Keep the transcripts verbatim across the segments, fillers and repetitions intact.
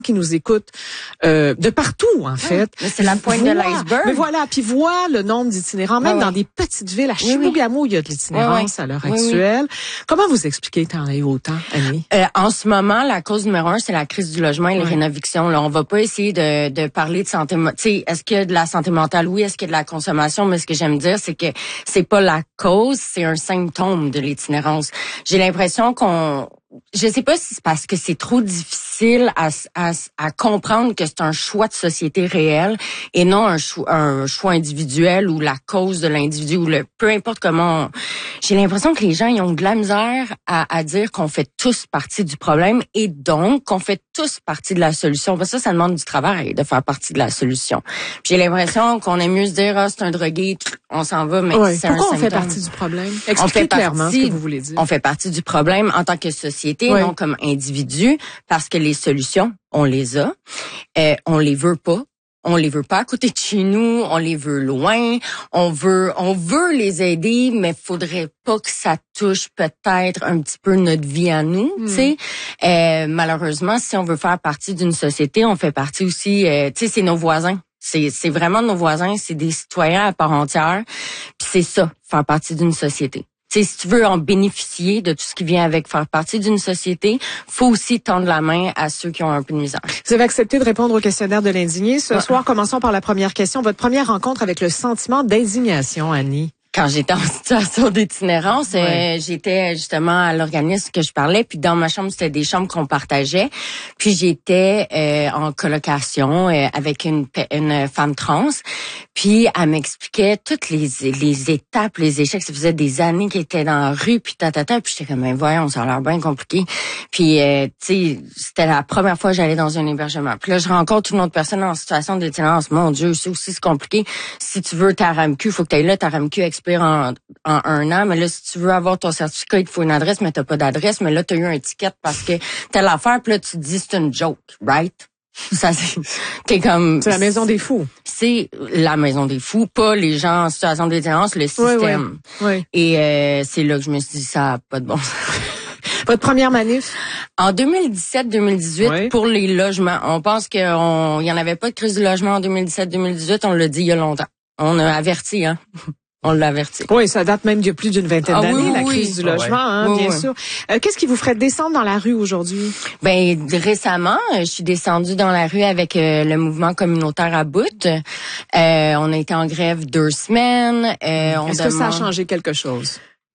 qui nous écoutent euh, de partout, en fait. Ouais, c'est la pointe voient, de l'iceberg. Mais voilà, puis voient le nombre d'itinérants, même ouais, dans ouais. des petites villes. À Oui, Chibougamau, il y a de l'itinérance ouais, ouais. à l'heure Oui, actuelle. Oui. Comment vous expliquez que t'en aies autant, Annie? Euh, en ce moment, la cause numéro un, c'est la crise du logement et les ouais. rénovictions. Là, on va pas essayer de, de parler de santé. Tu sais, est-ce qu'il y a de la santé mentale? Oui. Est-ce qu'il y a de la consommation? Mais ce que j'aime dire, c'est que c'est pas la cause, c'est un symptôme de l'itinérance. J'ai l'impression qu'on Je sais pas si c'est parce que c'est trop difficile à, à, à comprendre que c'est un choix de société réel et non un choix, un choix individuel ou la cause de l'individu ou le peu importe comment. On... J'ai l'impression que les gens ils ont de la misère à, à dire qu'on fait tous partie du problème et donc qu'on fait tous partie de la solution. Parce que ça, ça demande du travail de faire partie de la solution. Puis j'ai l'impression qu'on aime mieux se dire ah c'est un drogué, on s'en va, mais oui. c'est Pourquoi un on symptôme. fait partie du problème? Expliquez clairement ce que vous voulez dire. On fait partie du problème en tant que société, oui. non comme individu, parce que les solutions, on les a, euh, on les veut pas. On les veut pas à côté de chez nous, on les veut loin, on veut on veut les aider, mais faudrait pas que ça touche peut-être un petit peu notre vie à nous, mm. tu sais. Euh, malheureusement, si on veut faire partie d'une société, on fait partie aussi, euh, tu sais, c'est nos voisins. C'est c'est vraiment nos voisins, c'est des citoyens à part entière. Puis c'est ça, faire partie d'une société. T'sais, si tu veux en bénéficier de tout ce qui vient avec faire partie d'une société, faut aussi tendre la main à ceux qui ont un peu de misère. Vous avez accepté de répondre au questionnaire de l'indigné. Ce ouais. soir, commençons par la première question. Votre première rencontre avec le sentiment d'indignation, Annie? Quand j'étais en situation d'itinérance, ouais. euh, j'étais justement à l'organisme que je parlais, puis dans ma chambre, c'était des chambres qu'on partageait. Puis j'étais euh, en colocation euh, avec une, une femme trans. Puis elle m'expliquait toutes les les étapes, les échecs. Ça faisait des années qu'elle était dans la rue, puis tatata. Puis j'étais comme, ben voyons, ça a l'air bien compliqué. Puis euh, tu sais, c'était la première fois que j'allais dans un hébergement. Puis là, je rencontre une autre personne en situation d'itinérance. Mon Dieu, c'est aussi c'est compliqué. Si tu veux ta R A M Q, il faut que tu ailles là, ta R A M Q expire en, en un an. Mais là, si tu veux avoir ton certificat, il te faut une adresse, mais t'as pas d'adresse. Mais là, t'as eu un ticket parce que t'as l'affaire. Puis là, tu te dis, c'est une joke, right? Ça, c'est, t'es comme. C'est la maison des fous. C'est la maison des fous, pas les gens en situation d'itinérance, le système. Oui, oui. Et euh, c'est là que je me suis dit, ça a pas de bon sens. Votre première manif? En deux mille dix-sept deux mille dix-huit, oui. Pour les logements. On pense qu'il y en avait pas de crise du logement en deux mille dix-sept deux mille dix-huit, on l'a dit il y a longtemps. On a averti, hein. On l'a averti. Oui, ça date même de plus d'une vingtaine ah, d'années, oui, la oui, crise oui. du logement, ah, ouais. hein, oui, bien oui. sûr. Euh, qu'est-ce qui vous ferait descendre dans la rue aujourd'hui? Ben récemment, je suis descendue dans la rue avec euh, le mouvement communautaire à bout. Euh, on a été en grève deux semaines. Euh, on Est-ce demande... que ça a changé quelque chose?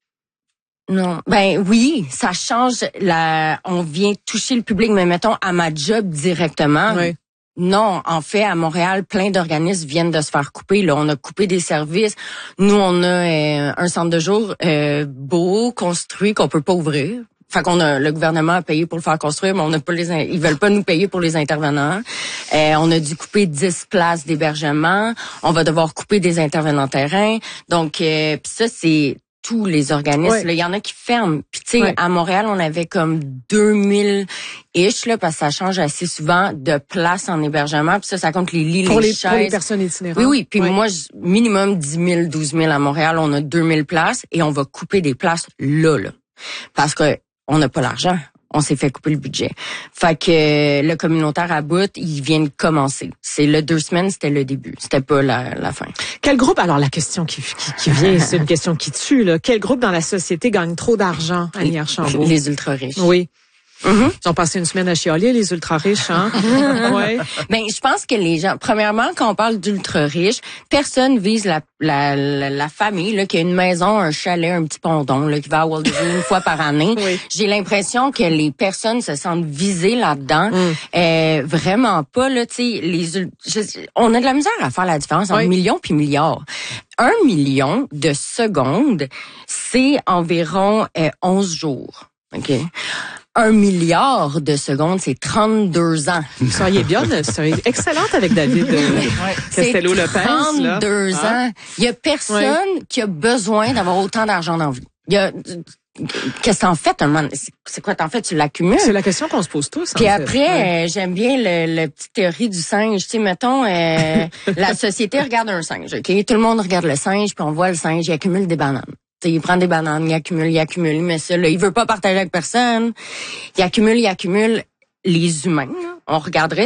Non. Ben oui, ça change. La... On vient toucher le public, mais mettons à ma job directement. Oui. Non, en fait, à Montréal, plein d'organismes viennent de se faire couper. Là, on a coupé des services. Nous, on a euh, un centre de jour euh, beau, construit, qu'on peut pas ouvrir. Fait qu'on a le gouvernement a payé pour le faire construire, mais on n'a pas les, ils veulent pas nous payer pour les intervenants. Euh, on a dû couper dix places d'hébergement. On va devoir couper des intervenants terrain. Donc, euh, pis ça, c'est tous les organismes. Il ouais. y en a qui ferment. Puis tu sais, ouais. à Montréal, on avait comme deux mille ish là, parce que ça change assez souvent de places en hébergement. Puis ça, ça compte les lits, pour les, les chaises. Pour les personnes itinérantes. Oui, oui. Puis ouais. moi, minimum dix mille, douze mille à Montréal. On a deux mille places et on va couper des places là, là. Parce que on n'a pas l'argent. On s'est fait couper le budget. Fait que euh, le communautaire à bout, il vient de commencer. C'est le deux semaines, c'était le début. C'était pas la, la fin. Quel groupe, alors la question qui, qui, qui vient, c'est une question qui tue, là. Quel groupe dans la société gagne trop d'argent, Annie Archambault? Les ultra-riches. Oui. Mm-hmm. Ils ont passé une semaine à chialer, les ultra-riches, hein? ouais. Ben, je pense que les gens, premièrement, quand on parle d'ultra-riches, personne vise la, la, la, la famille, là, qui a une maison, un chalet, un petit pondon, là, qui va à Walt Disney une fois par année. Oui. J'ai l'impression que les personnes se sentent visées là-dedans. Mm. Euh, vraiment pas, là, tu sais, les, je, on a de la misère à faire la différence entre oui. millions puis milliards. Un million de secondes, c'est environ euh, onze jours. OK? Un milliard de secondes, c'est trente-deux ans. Vous seriez bien, vous seriez excellente avec David euh, Castello-Lopez. trente-deux là. ans. Ah. Il y a personne ouais. qui a besoin d'avoir autant d'argent dans la vie. Il y a... Qu'est-ce que t'en fais, un moment? C'est quoi t'en fais? Tu l'accumules? C'est la question qu'on se pose tous. Puis en après, fait. Ouais. euh, j'aime bien le, le petite théorie du singe. Tu sais, mettons, euh, la société regarde un singe, OK? Tout le monde regarde le singe, puis on voit le singe, il accumule des bananes. T'sais, il prend des bananes, il accumule, il accumule, mais ça, là, il veut pas partager avec personne. Il accumule, il accumule. les humains. Là. On regarderait